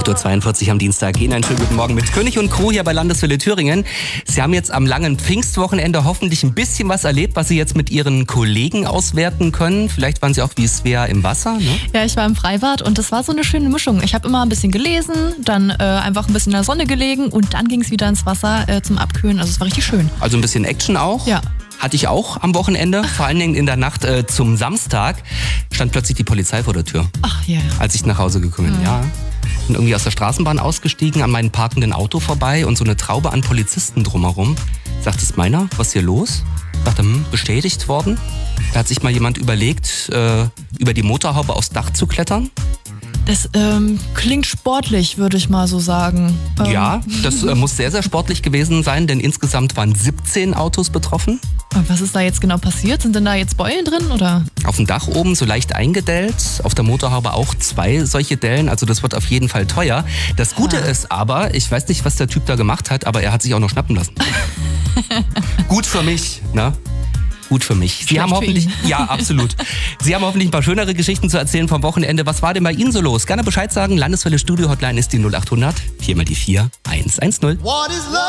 8.42 Uhr am Dienstag. Ihnen einen schönen guten Morgen mit König und Crew hier bei Landeswelle Thüringen. Sie haben jetzt am langen Pfingstwochenende hoffentlich ein bisschen was erlebt, was Sie jetzt mit Ihren Kollegen auswerten können. Vielleicht waren Sie auch wie Svea im Wasser, ne? Ja, ich war im Freibad und das war so eine schöne Mischung. Ich habe immer ein bisschen gelesen, dann einfach ein bisschen in der Sonne gelegen und dann ging es wieder ins Wasser zum Abkühlen. Also es war richtig schön. Also ein bisschen Action auch? Ja. Hatte ich auch am Wochenende, vor allen Dingen in der Nacht zum Samstag, stand plötzlich die Polizei vor der Tür. Ach ja. Als ich nach Hause gekommen bin, ja. Bin irgendwie aus der Straßenbahn ausgestiegen, an meinem parkenden Auto vorbei und so eine Traube an Polizisten drumherum. Sagt es meiner, was ist hier los? Dachte, bestätigt worden. Da hat sich mal jemand überlegt, über die Motorhaube aufs Dach zu klettern. Das klingt sportlich, würde ich mal so sagen. Ja, das muss sehr, sehr sportlich gewesen sein, denn insgesamt waren 17 Autos betroffen. Und was ist da jetzt genau passiert? Sind denn da jetzt Beulen drin, oder? Auf dem Dach oben so leicht eingedellt, auf der Motorhaube auch 2 solche Dellen, also das wird auf jeden Fall teuer. Das Gute ist aber, ich weiß nicht, was der Typ da gemacht hat, aber er hat sich auch noch schnappen lassen. Gut für mich, ne? Gut für mich. Sie haben hoffentlich, ja, absolut. Sie haben hoffentlich ein paar schönere Geschichten zu erzählen vom Wochenende. Was war denn bei Ihnen so los? Gerne Bescheid sagen. Landeswelle Studio Hotline ist die 0800 4x4 110.